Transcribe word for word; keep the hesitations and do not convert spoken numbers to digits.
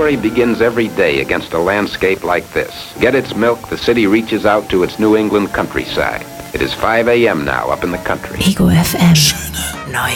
story begins every day against a landscape like this. Get its milk, the city reaches out to its New England countryside. It is five a.m. now up in the country. Ego F M. Schöne neue